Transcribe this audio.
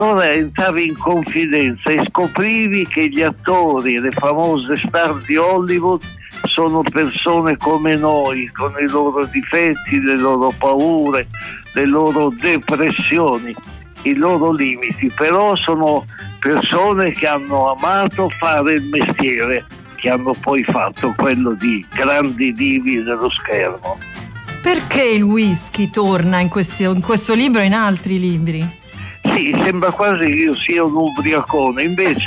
Allora entravi in confidenza e scoprivi che gli attori, le famose star di Hollywood, sono persone come noi, con i loro difetti, le loro paure, le loro depressioni, i loro limiti, però sono persone che hanno amato fare il mestiere, che hanno poi fatto quello di grandi divi dello schermo. Perché il whisky torna in questo libro e in altri libri? Sì, sembra quasi che io sia un ubriacone, invece